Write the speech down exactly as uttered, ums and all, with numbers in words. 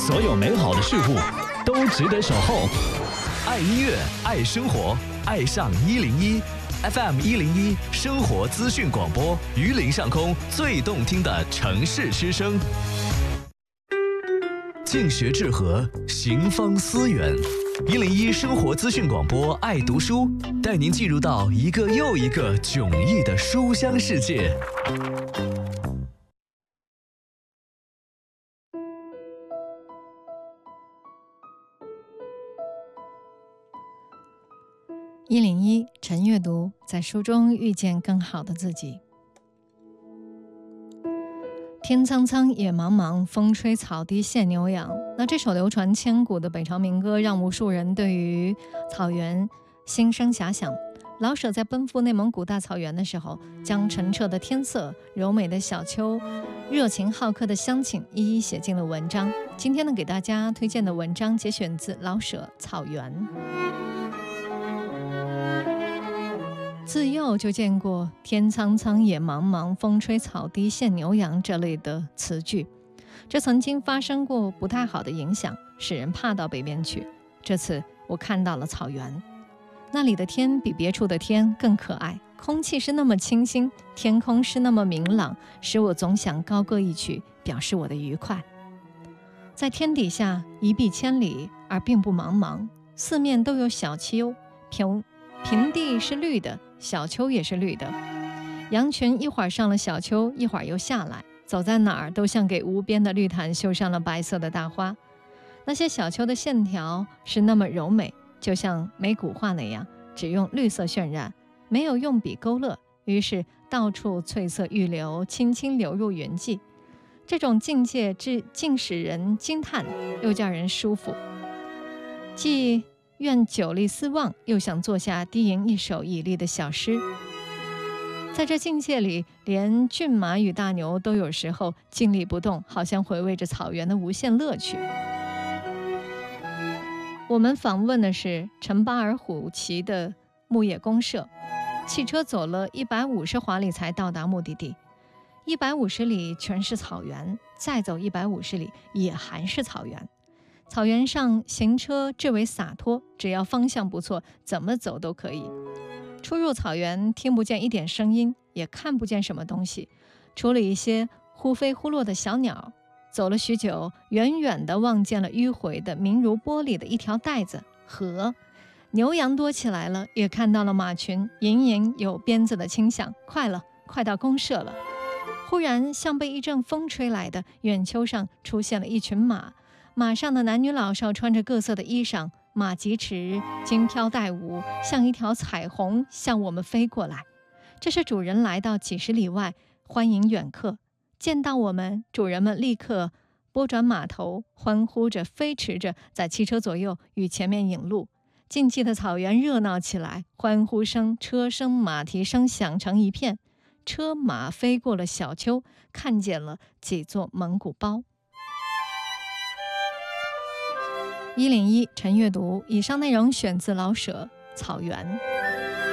所有美好的事物都值得守候。爱音乐，爱生活，爱上一零一 F M 一零一生活资讯广播，榆林上空最动听的城市之声。静学治和，行方思远。一零一生活资讯广播，爱读书，带您进入到一个又一个迥异的书香世界。 一零一晨阅读，在书中遇见更好的自己。天苍苍，野茫茫，风吹草低见牛羊。那这首流传千古的北朝民歌，让无数人对于草原心生遐想。老舍在奔赴内蒙古大草原的时候，将澄澈的天色、柔美的小丘、热情好客的乡亲一一写进了文章。今天呢，给大家推荐的文章节选自老舍《草原》。自幼就见过天苍苍，野茫茫，风吹草低见牛羊这类的词句，这曾经发生过不太好的影响，使人怕到北边去。这次我看到了草原，那里的天比别处的天更可爱，空气是那么清新，天空是那么明朗，使我总想高歌一曲，表示我的愉快。在天底下一碧千里，而并不茫茫，四面都有小丘，平平地是绿的，小丘也是绿的。羊群一会儿上了小丘，一会儿又下来，走在哪儿都像给无边的绿毯绣上了白色的大花。那些小丘的线条是那么柔美，就像美古画那样，只用绿色渲染，没有用笔勾勒，于是到处翠色欲流，轻轻流入云际。这种境界至竟使人惊叹，又叫人舒服。既愿久立思望，又想做下低吟一首以立的小诗。在这境界里，连骏马与大牛都有时候静立不动，好像回味着草原的无限乐趣。我们访问的是陈巴尔虎旗的牧野公社，汽车走了一百五十华里才到达目的地。一百五十里全是草原，再走一百五十里也还是草原。草原上行车至为洒脱，只要方向不错，怎么走都可以。出入草原，听不见一点声音，也看不见什么东西，除了一些忽飞忽落的小鸟。走了许久，远远地望见了迂回的明如玻璃的一条带子河。牛羊多起来了，也看到了马群，隐隐有鞭子的轻响。快了，快到公社了。忽然像被一阵风吹来的，远丘上出现了一群马，马上的男女老少穿着各色的衣裳，马疾驰，金飘带舞，像一条彩虹向我们飞过来。这是主人来到几十里外欢迎远客，见到我们，主人们立刻拨转马头，欢呼着飞驰着，在汽车左右与前面引路。静寂的草原热闹起来，欢呼声、车声、马蹄声响成一片。车马飞过了小丘，看见了几座蒙古包。一零一晨阅读，以上内容选自老舍《草原》。